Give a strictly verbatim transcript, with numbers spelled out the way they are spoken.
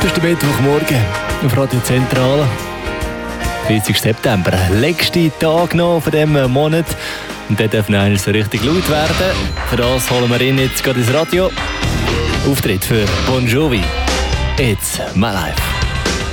Das ist der Mittwochmorgen auf Radio Zentral. dreißigsten September, letzter Tag noch von diesem Monat. Und der darf noch so richtig laut werden. Für das holen wir ihn jetzt gerade ins Radio. Auftritt für Bon Jovi. It's my life.